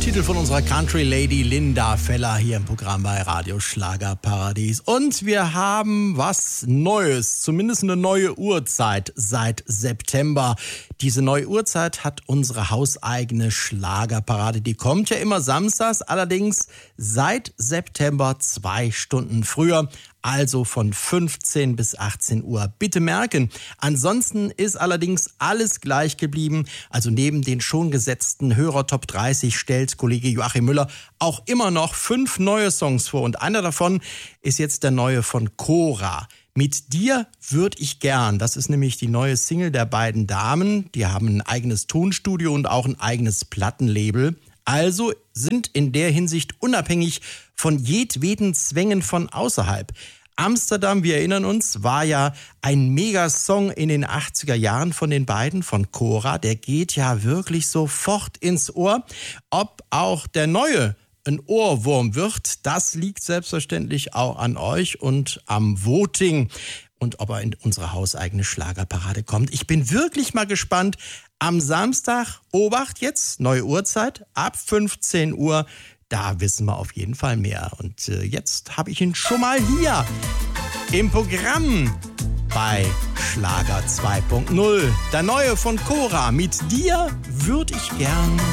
Titel von unserer Country Lady Linda Feller hier im Programm bei Radio Schlagerparadies. Und wir haben was Neues, zumindest eine neue Uhrzeit seit September. Diese neue Uhrzeit hat unsere hauseigene Schlagerparade. Die kommt ja immer samstags, allerdings seit September 2 Stunden früher. Also von 15 bis 18 Uhr. Bitte merken, ansonsten ist allerdings alles gleich geblieben. Also neben den schon gesetzten Hörer-Top 30 stellt Kollege Joachim Müller auch immer noch 5 neue Songs vor. Und einer davon ist jetzt der neue von Cora. Mit dir würd ich gern. Das ist nämlich die neue Single der beiden Damen. Die haben ein eigenes Tonstudio und auch ein eigenes Plattenlabel. Also sind in der Hinsicht unabhängig von jedweden Zwängen von außerhalb. Amsterdam, wir erinnern uns, war ja ein Megasong in den 80er Jahren von den beiden, von Cora. Der geht ja wirklich sofort ins Ohr. Ob auch der neue ein Ohrwurm wird, das liegt selbstverständlich auch an euch und am Voting. Und ob er in unsere hauseigene Schlagerparade kommt. Ich bin wirklich mal gespannt. Am Samstag, Obacht jetzt, neue Uhrzeit, ab 15 Uhr. Da wissen wir auf jeden Fall mehr. Und jetzt habe ich ihn schon mal hier im Programm bei Schlager 2.0. Der neue von Cora. Mit dir würd ich gern.